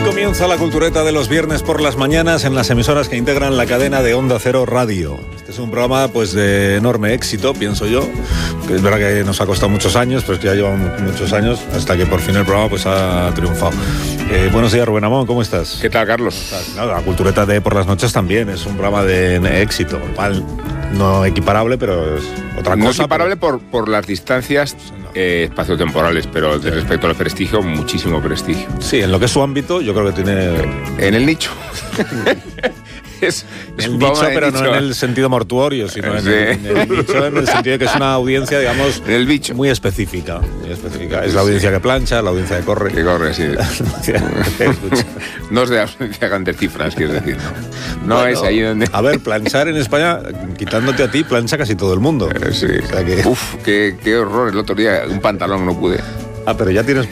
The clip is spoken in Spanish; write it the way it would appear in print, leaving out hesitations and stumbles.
Comienza la cultureta de los viernes por las mañanas en las emisoras que integran la cadena de Onda Cero Radio. Este es un programa pues de enorme éxito, pienso yo, que es verdad que nos ha costado muchos años, pues que ya llevamos muchos años hasta que por fin el programa pues ha triunfado. Buenos días, Rubén Amón, ¿cómo estás? ¿Qué tal, Carlos? La cultureta de por las noches también es un programa de éxito, no equiparable, pero es otra cosa. No es equiparable por las distancias espaciotemporales, pero respecto al prestigio, muchísimo prestigio. Sí, en lo que es su ámbito, yo creo que tiene... En el nicho. es el nicho, pero no en el sentido mortuorio, sino en el nicho, en el sentido de que es una audiencia, digamos, el bicho. Muy específica. Es la audiencia que plancha, la audiencia que corre. Que corre, sí. No es de audiencia grandes cifras, quiero decir. No bueno, es ahí donde... A ver, planchar en España, quitándote a ti, plancha casi todo el mundo. Sí. O sea que... Uf, qué horror. El otro día un pantalón no pude. Ah, pero ya tienes